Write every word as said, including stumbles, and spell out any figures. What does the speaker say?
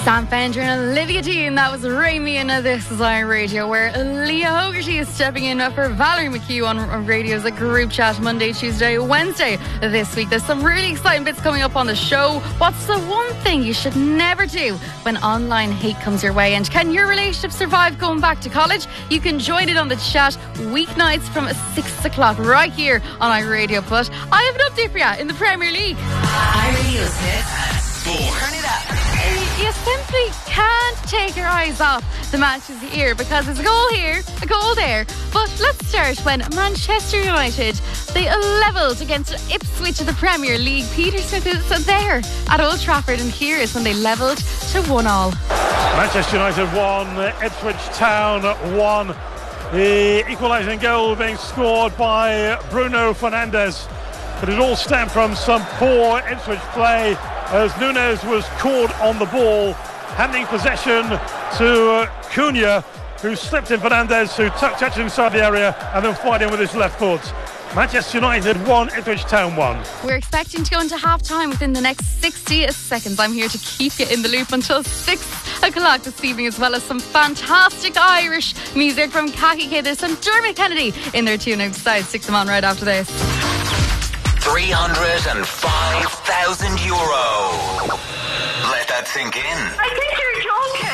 Sam Fender and Olivia Dean, that was Raimi, and this is Iron Radio, where Leah Hogarty is stepping in for Valerie McHugh on radio's a group chat Monday, Tuesday, Wednesday this week. There's some really exciting bits coming up on the show. What's the one thing you should never do when online hate comes your way? And can your relationship survive going back to college? You can join it on the chat weeknights from six o'clock right here on Iron Radio. But I have an update for you in the Premier League. Iron Radio's hit. Four. Turn it up. You simply can't take your eyes off the matches here because there's a goal here, a goal there. But let's start when Manchester United, they levelled against Ipswich in the Premier League. Peter Smith is there at Old Trafford, and here is when they levelled to one all. Manchester United won, Ipswich Town won. The equalising goal being scored by Bruno Fernandes. But it all stemmed from some poor Ipswich play as Nunes was caught on the ball, handing possession to Cunha, who slipped in Fernandes, who tucked touched inside the area and then fired in with his left foot. Manchester United won, Ipswich Town won. We're expecting to go into half-time within the next sixty seconds. I'm here to keep you in the loop until six o'clock this evening, as well as some fantastic Irish music from Khaki Kid. There's some Dermot Kennedy in their tune outside. Stick them on right after this. three hundred five thousand euro. Let that sink in. I think you're joking.